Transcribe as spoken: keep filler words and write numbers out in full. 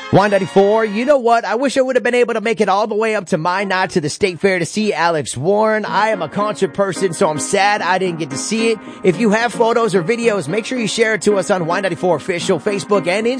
Y ninety-four, you know what? I wish I would have been able to make it all the way up to Minot to the State Fair to see Alex Warren. I am a concert person, so I'm sad I didn't get to see it. If you have photos or videos, make sure you share it to us on Y ninety-four Official, Facebook, and Instagram.